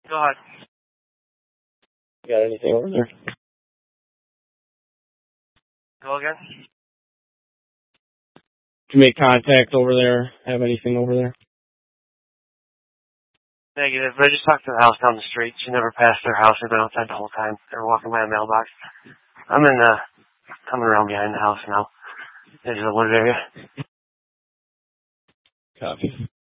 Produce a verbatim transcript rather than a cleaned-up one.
Go ahead. Got anything over there? Go again? Did you make contact over there? Have anything over there? Negative. I just talked to the house down the street. She never passed their house. They've been outside the whole time. They were walking by a mailbox. I'm in the, coming around behind the house now. There's a wooded area. Copy.